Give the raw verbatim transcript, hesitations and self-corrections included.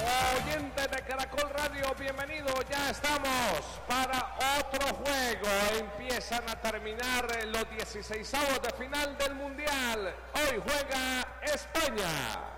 Oyentes de Caracol Radio, bienvenidos. Ya estamos para otro juego. Empiezan a terminar los dieciseisavos de final del Mundial. Hoy juega España.